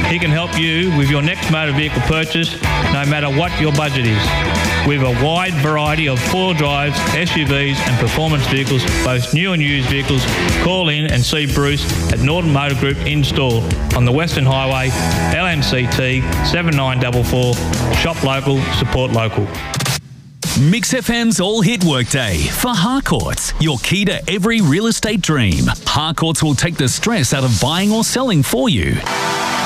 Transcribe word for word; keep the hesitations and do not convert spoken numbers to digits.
He can help you with your next motor vehicle purchase, no matter what your budget is. We have a wide variety of four-wheel drives, S U Vs and performance vehicles, both new and used vehicles. Call in and see Bruce at Norton Motor Group in store on the Western Highway, L M C T seven nine four four. Shop local, support local. Mix F M's All Hit Workday for Harcourts, your key to every real estate dream. Harcourts will take the stress out of buying or selling for you.